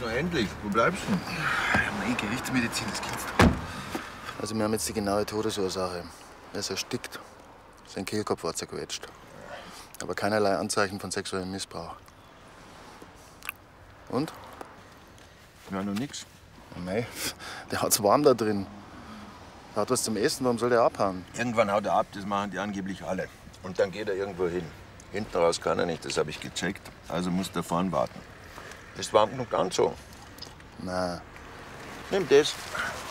Na endlich, wo bleibst du? Meine Gerichtsmedizin, das kennst du. Also wir haben jetzt die genaue Todesursache. Er ist erstickt. Sein Kehlkopf war zerquetscht. Aber keinerlei Anzeichen von sexuellem Missbrauch. Und? Ja, noch nix. Mei, der hat's warm da drin. Der hat was zum Essen, warum soll der abhauen? Irgendwann haut er ab, das machen die angeblich alle. Und dann geht er irgendwo hin. Hinten raus kann er nicht, das habe ich gecheckt. Also muss der vorn warten. Ist warm genug anzogen. Na, Nimm das.